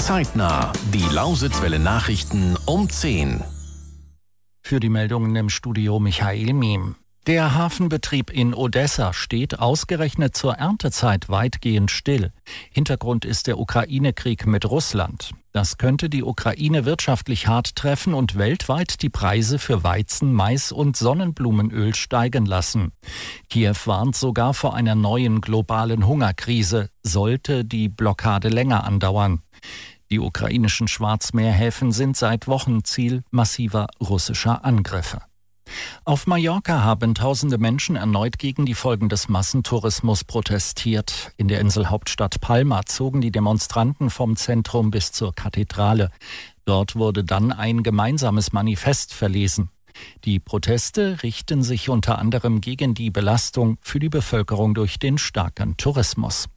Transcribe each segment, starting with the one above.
Zeitnah, die Lausitzwelle Nachrichten um 10. Für die Meldungen im Studio Michael Miem. Der Hafenbetrieb in Odessa steht ausgerechnet zur Erntezeit weitgehend still. Hintergrund ist der Ukraine-Krieg mit Russland. Das könnte die Ukraine wirtschaftlich hart treffen und weltweit die Preise für Weizen, Mais und Sonnenblumenöl steigen lassen. Kiew warnt sogar vor einer neuen globalen Hungerkrise, sollte die Blockade länger andauern. Die ukrainischen Schwarzmeerhäfen sind seit Wochen Ziel massiver russischer Angriffe. Auf Mallorca haben tausende Menschen erneut gegen die Folgen des Massentourismus protestiert. In der Inselhauptstadt Palma zogen die Demonstranten vom Zentrum bis zur Kathedrale. Dort wurde dann ein gemeinsames Manifest verlesen. Die Proteste richten sich unter anderem gegen die Belastung für die Bevölkerung durch den starken Tourismus.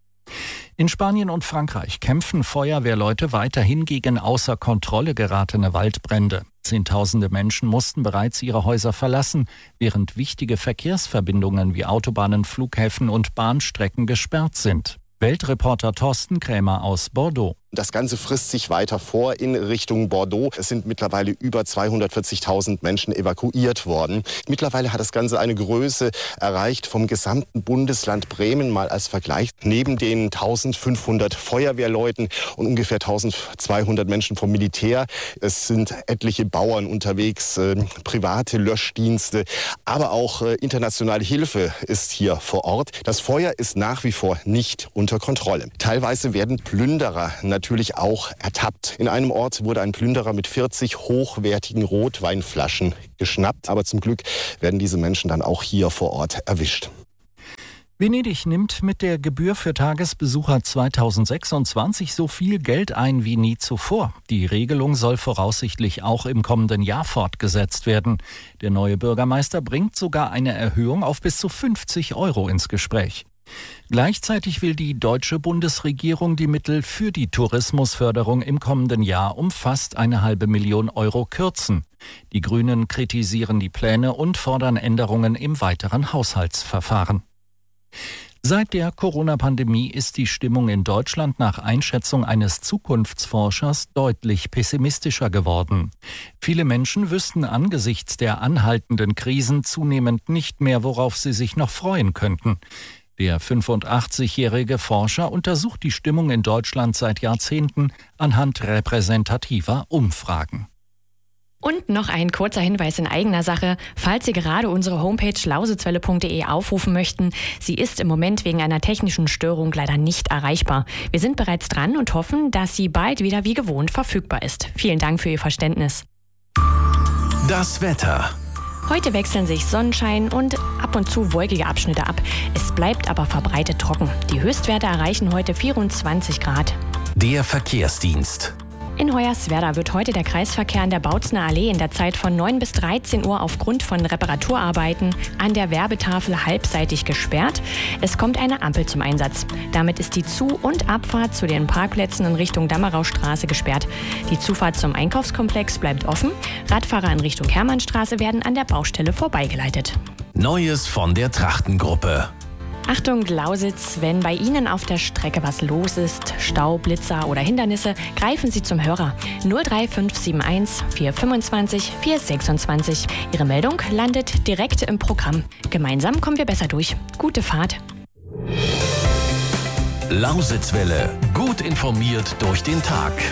In Spanien und Frankreich kämpfen Feuerwehrleute weiterhin gegen außer Kontrolle geratene Waldbrände. Zehntausende Menschen mussten bereits ihre Häuser verlassen, während wichtige Verkehrsverbindungen wie Autobahnen, Flughäfen und Bahnstrecken gesperrt sind. Weltreporter Thorsten Krämer aus Bordeaux. Das Ganze frisst sich weiter vor in Richtung Bordeaux. Es sind mittlerweile über 240.000 Menschen evakuiert worden. Mittlerweile hat das Ganze eine Größe erreicht vom gesamten Bundesland Bremen, mal als Vergleich. Neben den 1500 Feuerwehrleuten und ungefähr 1200 Menschen vom Militär. Es sind etliche Bauern unterwegs, private Löschdienste, aber auch internationale Hilfe ist hier vor Ort. Das Feuer ist nach wie vor nicht unter Kontrolle. Teilweise werden Plünderer natürlich auch ertappt. In einem Ort wurde ein Plünderer mit 40 hochwertigen Rotweinflaschen geschnappt. Aber zum Glück werden diese Menschen dann auch hier vor Ort erwischt. Venedig nimmt mit der Gebühr für Tagesbesucher 2026 so viel Geld ein wie nie zuvor. Die Regelung soll voraussichtlich auch im kommenden Jahr fortgesetzt werden. Der neue Bürgermeister bringt sogar eine Erhöhung auf bis zu 50 € ins Gespräch. Gleichzeitig will die deutsche Bundesregierung die Mittel für die Tourismusförderung im kommenden Jahr um fast 500.000 € kürzen. Die Grünen kritisieren die Pläne und fordern Änderungen im weiteren Haushaltsverfahren. Seit der Corona-Pandemie ist die Stimmung in Deutschland nach Einschätzung eines Zukunftsforschers deutlich pessimistischer geworden. Viele Menschen wüssten angesichts der anhaltenden Krisen zunehmend nicht mehr, worauf sie sich noch freuen könnten. Der 85-jährige Forscher untersucht die Stimmung in Deutschland seit Jahrzehnten anhand repräsentativer Umfragen. Und noch ein kurzer Hinweis in eigener Sache. Falls Sie gerade unsere Homepage lausitzwelle.de aufrufen möchten, sie ist im Moment wegen einer technischen Störung leider nicht erreichbar. Wir sind bereits dran und hoffen, dass sie bald wieder wie gewohnt verfügbar ist. Vielen Dank für Ihr Verständnis. Das Wetter. Heute wechseln sich Sonnenschein und ab und zu wolkige Abschnitte ab. Es bleibt aber verbreitet trocken. Die Höchstwerte erreichen heute 24 Grad. Der Verkehrsdienst. In Hoyerswerda wird heute der Kreisverkehr an der Bautzner Allee in der Zeit von 9 bis 13 Uhr aufgrund von Reparaturarbeiten an der Werbetafel halbseitig gesperrt. Es kommt eine Ampel zum Einsatz. Damit ist die Zu- und Abfahrt zu den Parkplätzen in Richtung Dammeraustraße gesperrt. Die Zufahrt zum Einkaufskomplex bleibt offen. Radfahrer in Richtung Hermannstraße werden an der Baustelle vorbeigeleitet. Neues von der Trachtengruppe. Achtung Lausitz, wenn bei Ihnen auf der Strecke was los ist, Stau, Blitzer oder Hindernisse, greifen Sie zum Hörer 03571 425 426. Ihre Meldung landet direkt im Programm. Gemeinsam kommen wir besser durch. Gute Fahrt. Lausitzwelle. Gut informiert durch den Tag.